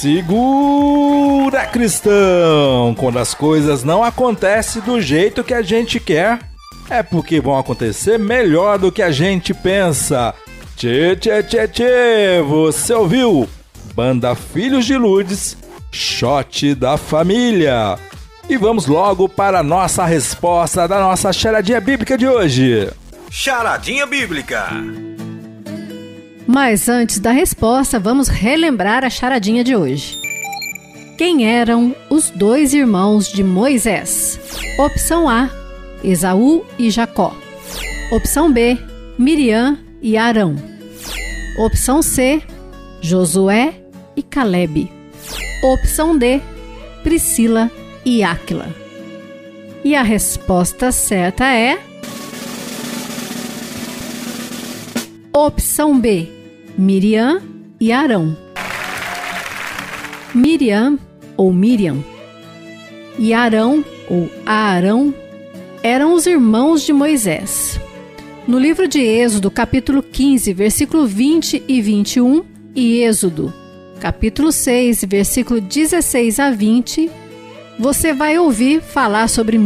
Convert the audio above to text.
Segura, cristão! Quando as coisas não acontecem do jeito que a gente quer, é porque vão acontecer melhor do que a gente pensa. Tchê, tchê, tchê, tchê! Você ouviu? Banda Filhos de Lourdes, Shot da Família. E vamos logo para a nossa resposta da nossa charadinha bíblica de hoje. Charadinha Bíblica. Mas antes da resposta, vamos relembrar a charadinha de hoje. Quem eram os dois irmãos de Moisés? Opção A, Esaú e Jacó. Opção B, Miriam e Arão. Opção C, Josué e Calebe. Opção D, Priscila e Áquila. E a resposta certa é... Opção B, Miriam e Arão. Miriam ou Miriam e Arão ou Aarão eram os irmãos de Moisés. No livro de Êxodo, capítulo 15, versículo 20 e 21, e Êxodo, capítulo 6, versículo 16 a 20, você vai ouvir falar sobre